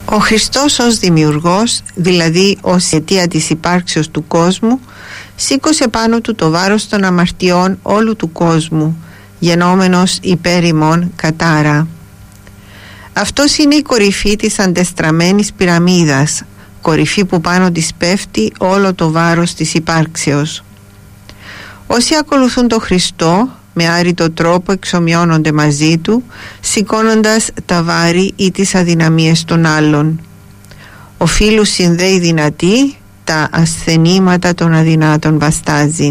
Ο Χριστός ως δημιουργός, δηλαδή ως αιτία της υπάρξεως του κόσμου, σήκωσε πάνω του το βάρος των αμαρτιών όλου του κόσμου, γενόμενος υπέρ ημών κατάρα. Αυτός είναι η κορυφή της αντεστραμμένης πυραμίδας, κορυφή που πάνω της πέφτει όλο το βάρος της υπάρξεως. Όσοι ακολουθούν τον Χριστό, με άρρητο τρόπο εξομοιώνονται μαζί του, σηκώνοντας τα βάρη ή τις αδυναμίες των άλλων. Ο φίλους συνδέει δυνατή, τα ασθενήματα των αδυνάτων βαστάζει.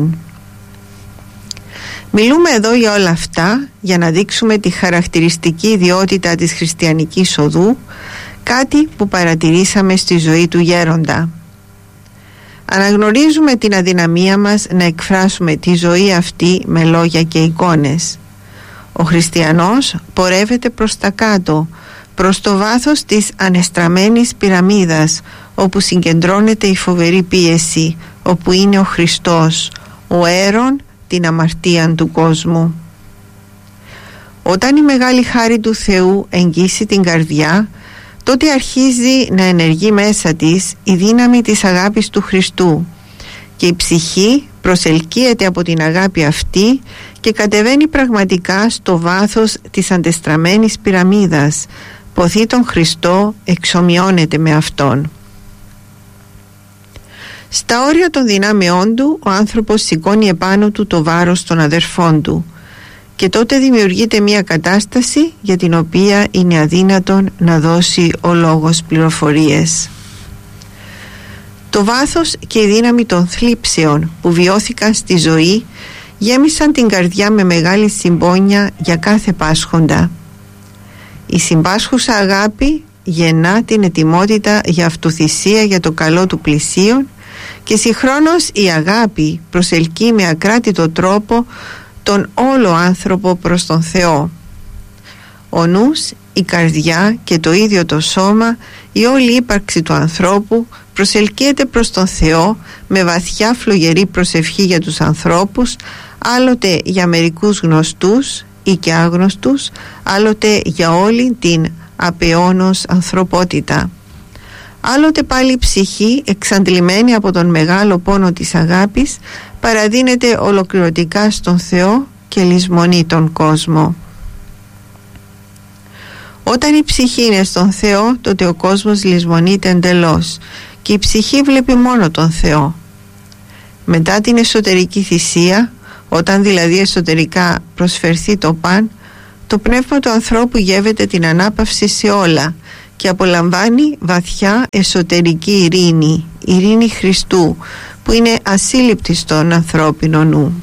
Μιλούμε εδώ για όλα αυτά για να δείξουμε τη χαρακτηριστική ιδιότητα της χριστιανικής οδού, κάτι που παρατηρήσαμε στη ζωή του γέροντα. Αναγνωρίζουμε την αδυναμία μας να εκφράσουμε τη ζωή αυτή με λόγια και εικόνες. Ο χριστιανός πορεύεται προς τα κάτω, προς το βάθος της ανεστραμμένης πυραμίδας, όπου συγκεντρώνεται η φοβερή πίεση, όπου είναι ο Χριστός, ο αίρον την αμαρτία του κόσμου. Όταν η μεγάλη χάρη του Θεού εγγύσει την καρδιά, τότε αρχίζει να ενεργεί μέσα της η δύναμη της αγάπης του Χριστού και η ψυχή προσελκύεται από την αγάπη αυτή και κατεβαίνει πραγματικά στο βάθος της αντεστραμμένης πυραμίδας, ποθεί τον Χριστό, εξομοιώνεται με Αυτόν. Στα όρια των δυνάμεών του ο άνθρωπος σηκώνει επάνω του το βάρος των αδερφών του και τότε δημιουργείται μια κατάσταση για την οποία είναι αδύνατον να δώσει ο λόγος πληροφορίες. Το βάθος και η δύναμη των θλίψεων που βιώθηκαν στη ζωή γέμισαν την καρδιά με μεγάλη συμπόνια για κάθε πάσχοντα. Η συμπάσχουσα αγάπη γεννά την ετοιμότητα για αυτοθυσία για το καλό του πλησίον και συγχρόνως η αγάπη προσελκύει με ακράτητο τρόπο τον όλο άνθρωπο προς τον Θεό. Ο νους, η καρδιά και το ίδιο το σώμα, η όλη ύπαρξη του ανθρώπου προσελκύεται προς τον Θεό με βαθιά φλογερή προσευχή για τους ανθρώπους, άλλοτε για μερικούς γνωστούς ή και άγνωστους, άλλοτε για όλη την απεώνως ανθρωπότητα. Άλλοτε πάλι η ψυχή, εξαντλημένη από τον μεγάλο πόνο της αγάπης, παραδίνεται ολοκληρωτικά στον Θεό και λησμονεί τον κόσμο. Όταν η ψυχή είναι στον Θεό, τότε ο κόσμος λησμονείται εντελώς και η ψυχή βλέπει μόνο τον Θεό. Μετά την εσωτερική θυσία, όταν δηλαδή εσωτερικά προσφερθεί το παν, το πνεύμα του ανθρώπου γεύεται την ανάπαυση σε όλα και απολαμβάνει βαθιά εσωτερική ειρήνη, ειρήνη Χριστού, που είναι ασύλληπτη στον ανθρώπινο νου.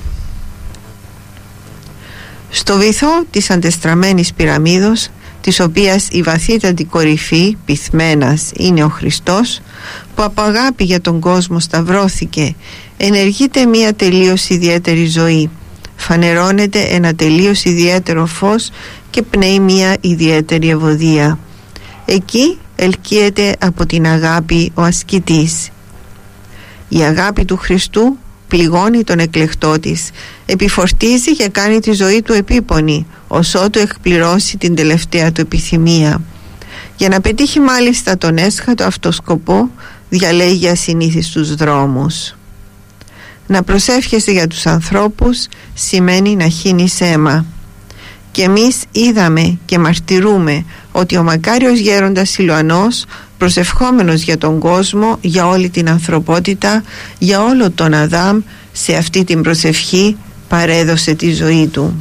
Στο βυθό της αντεστραμμένης πυραμίδος, της οποίας η βαθύτατη κορυφή πυθμένας είναι ο Χριστός, που από αγάπη για τον κόσμο σταυρώθηκε, ενεργείται μια τελείως ιδιαίτερη ζωή, φανερώνεται ένα τελείως ιδιαίτερο φως και πνέει μια ιδιαίτερη ευωδία. Εκεί ελκύεται από την αγάπη ο ασκητής. Η αγάπη του Χριστού πληγώνει τον εκλεκτό της, επιφορτίζει και κάνει τη ζωή του επίπονη, ως ότου εκπληρώσει την τελευταία του επιθυμία. Για να πετύχει μάλιστα τον έσχατο αυτό σκοπό, διαλέγει ασυνήθιστους δρόμους. Να προσεύχεσαι για τους ανθρώπους σημαίνει να χύνεις αίμα. Και εμείς είδαμε και μαρτυρούμε ότι ο μακάριος γέροντας Σιλουανός, προσευχόμενος για τον κόσμο, για όλη την ανθρωπότητα, για όλο τον Αδάμ, σε αυτή την προσευχή παρέδωσε τη ζωή του.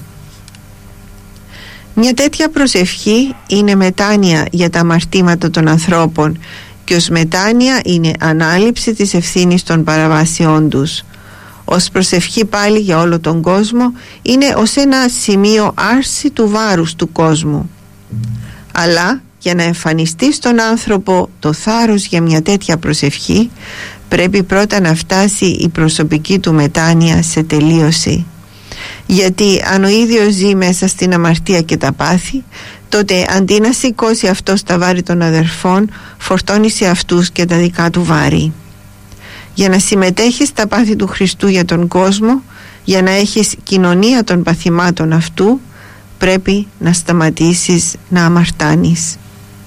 Μια τέτοια προσευχή είναι μετάνοια για τα αμαρτήματα των ανθρώπων και ως μετάνοια είναι ανάληψη της ευθύνης των παραβάσεών τους. Ως προσευχή πάλι για όλο τον κόσμο είναι ως ένα σημείο άρση του βάρους του κόσμου. Αλλά για να εμφανιστεί στον άνθρωπο το θάρρος για μια τέτοια προσευχή, πρέπει πρώτα να φτάσει η προσωπική του μετάνοια σε τελείωση. Γιατί αν ο ίδιος ζει μέσα στην αμαρτία και τα πάθη, τότε αντί να σηκώσει αυτός τα βάρη των αδερφών, φορτώνει σε αυτούς και τα δικά του βάρη. Για να συμμετέχεις στα πάθη του Χριστού για τον κόσμο, για να έχεις κοινωνία των παθημάτων αυτού, πρέπει να σταματήσεις να αμαρτάνεις.